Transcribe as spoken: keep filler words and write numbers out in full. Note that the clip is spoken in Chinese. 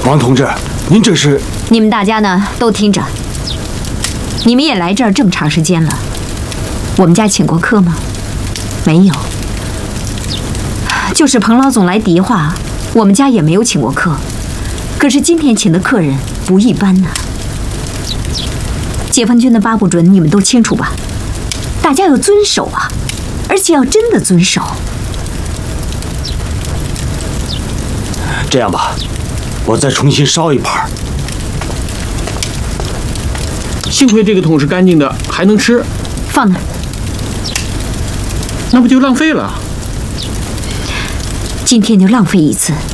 王同志，您这是…… 你们大家呢都听着，你们也来这儿这么长时间了，我们家请过客吗？没有。就是彭老总来迪化，我们家也没有请过客。可是今天请的客人不一般呐、啊。解放军的八不准你们都清楚吧？大家要遵守啊，而且要真的遵守。 这样吧，我再重新烧一盘。 幸亏这个桶是干净的，还能吃。 放那儿。 那不就浪费了？ 今天就浪费一次，